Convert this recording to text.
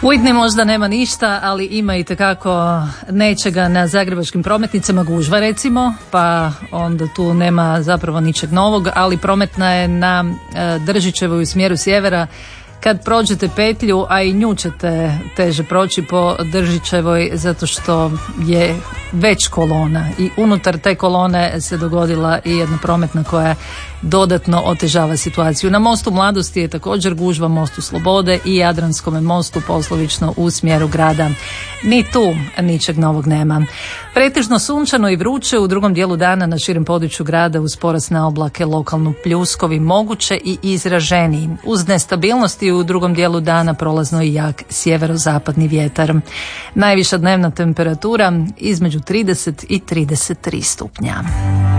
Whitney možda nema ništa, ali ima itekako nečega na zagrebačkim prometnicama, gužva recimo, pa onda tu nema zapravo ničeg novog, ali prometna je na Držićevoj u smjeru sjevera. Kad prođete petlju, a i nju ćete teže proći po Držićevoj zato što je već kolona i unutar te kolone se dogodila i jedna prometna koja dodatno otežava situaciju. Na mostu Mladosti je također gužva, mostu Slobode i Jadranskome mostu poslovično u smjeru grada. Ni tu ničeg novog nema. Pretežno sunčano i vruće u drugom dijelu dana na širem području grada uz porast na oblake, lokalno pljuskovi moguće i izraženiji. Uz nestabilnosti u drugom dijelu dana prolazno i jak sjeverozapadni vjetar. Najviša dnevna temperatura između 30 i 33 stupnja.